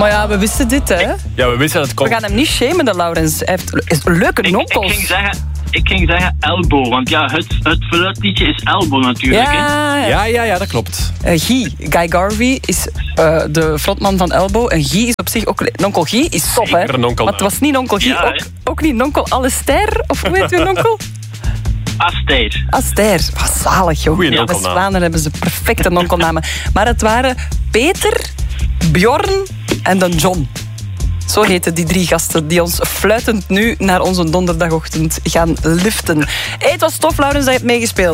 Maar ja, we wisten dit, hè. Ja, we wisten dat het komt. We gaan hem niet shamen, de Laurens. Hij heeft leuke nonkels. Ik ging zeggen Elbow, want ja, het fluitliedje is Elbow natuurlijk. Ja, dat klopt. Guy Garvey is de frontman van Elbow. En Guy is op zich ook... Nonkel Guy is top, hè. Want het was niet Nonkel Guy, Ja, ook niet Nonkel Alistair. Of hoe heet uw nonkel? Astaire. Wat zalig, joh. Goeie Ja, nonkelnaam. West-Vlaanderen hebben ze perfecte nonkelnamen. Maar het waren Peter, Bjorn en dan John. Zo heten die 3 gasten die ons fluitend nu naar onze donderdagochtend gaan liften. Hey, het was tof, Laurens, dat je hebt meegespeeld.